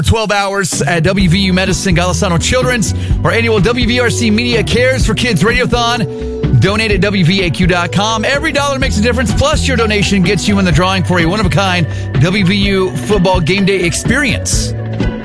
12 hours at WVU Medicine, Golisano Children's. Our annual WVRC Media Cares for Kids Radiothon. Donate at WVAQ.com. Every dollar makes a difference, plus your donation gets you in the drawing for a one-of-a-kind WVU football game day experience.